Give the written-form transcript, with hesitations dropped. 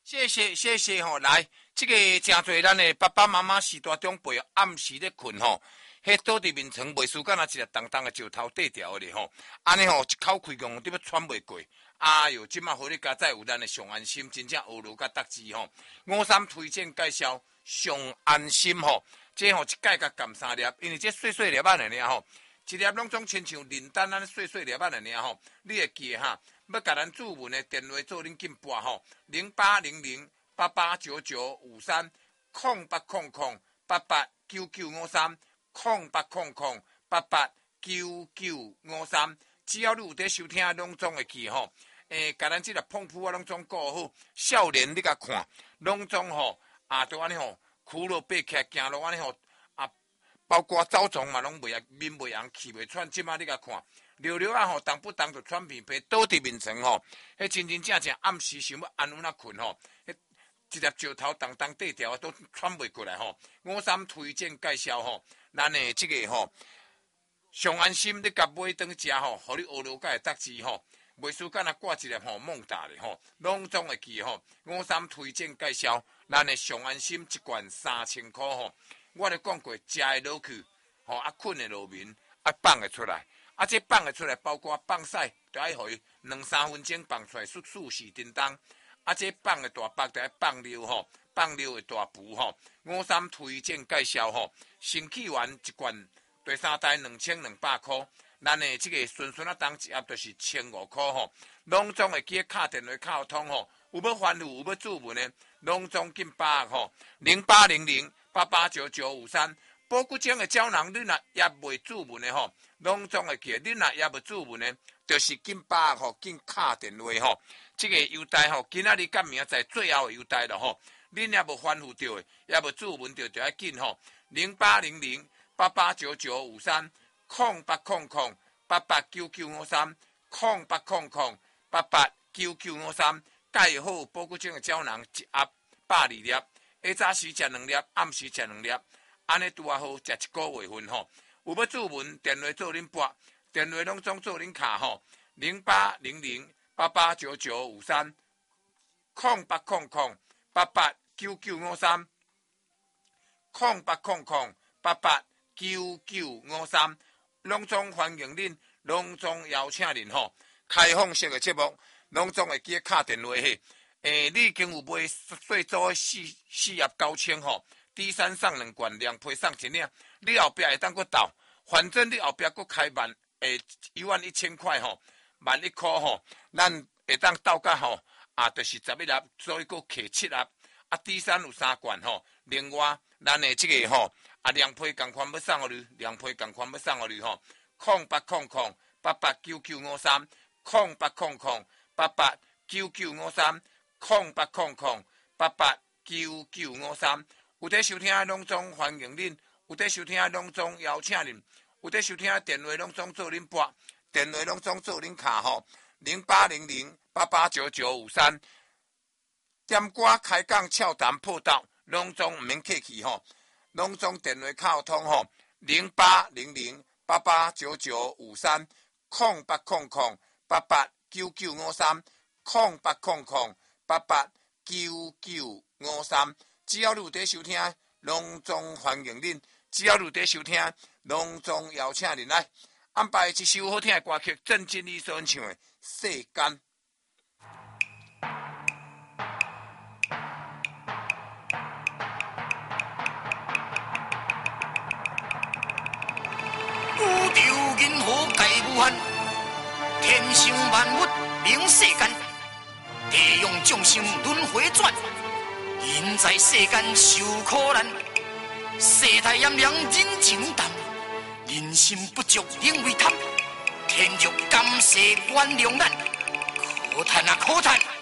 谢谢吼，来，这个真侪咱的爸爸妈妈时代长辈暗时咧困吼，迄倒伫面床袂输干那一个重重的石头缀条的吼，安尼吼一口气讲你要喘袂过。哎哟，即马好你家再有咱的上安心，真正学路甲达志吼。53推荐介绍上安心吼，这吼一盖甲含3粒，因为这细细粒仔尔尔吼，一粒拢总亲像林丹咱细细粒仔尔尔吼，你会记哈？要甲咱注文的电话做恁紧拨吼，0800889953 0800889953 只要你有在收听，拢总会记吼。甲咱即个碰铺啊，拢总顾好，少年你甲看，拢总吼都安尼吼，苦路爬起来行路安尼吼包括走总嘛，拢袂面袂红，气袂喘，即马你甲看。溜溜啊吼，动不动就喘皮皮，倒伫面床吼，迄真正暗时想要安稳啊困吼，迄一粒石头重重缀条都喘袂过来吼。53推荐介绍吼，咱的即个吼上安心，你甲买转食吼，互你学路甲会达志吼，袂输干那挂一粒吼蒙大咧吼，拢总会记吼。53推荐介绍，咱的上安心一罐3000块吼，我咧讲过，食会落去吼，困会落眠，放会出来。这放会出来，包括放屎，就爱互伊2-3分钟放出来，速4叮当。这放的大包就爱放尿吼，放尿的大补吼。53推荐介绍吼，生气丸一罐，第3袋2200块，咱的这个顺顺当一盒就是1500块吼。拢总会记敲电话敲通吼，有要欢呼有要注文的，拢总紧把握吼，0800889953。保骨精的胶囊，你若也未注文的吼，拢总会记。你若也未注文的，就是紧把握吼，紧敲电话吼。这个优待吼，今仔日甲明仔载最后的优待了吼。恁也无欢呼到的，也无注文到，就要紧吼。0800889953 0800889953 0800889953，盖好保骨精的胶囊一盒120粒，下早时食2粒，暗时食2粒。安尼拄啊好，食1个月份吼。有要注文，电话做恁拨，电话拢总做恁卡吼。0800889953 0800889953 0800889953，拢总欢迎恁，拢总邀请恁吼。开放式的节目，拢总会记敲电话嘿。你已经有买最早的4盒9000吼。第3送2罐，2批送1领，你后壁会当搁倒，反正你后壁搁开11000块吼，11000块吼，咱会当倒甲吼就是11粒，所以搁摕7粒。第3有3罐吼，另外咱的这个吼2批同款要送互你，2批同款要送互你吼，0800889953 0800889953 0800889953。有在收听的拢总欢迎恁，有在收听的拢总邀请恁，有在收听的电话拢总做恁拨，电话拢总做恁卡吼，0800889953。点歌开讲俏谈破道，拢总毋免客气吼，拢总电话敲通吼，0800889953 0800889953 0800889953。只要你有在收听，拢总欢迎恁；只要你有在收听，拢总邀请恁来。安排一首好听的歌曲，郑经理所演唱的《世间》。 宇宙银河界无限，天上万物明世间，地用众生轮回转。人在世间受苦难，世态炎凉人情淡，人心不足因为贪，天欲感谢原谅咱，可叹啊可叹！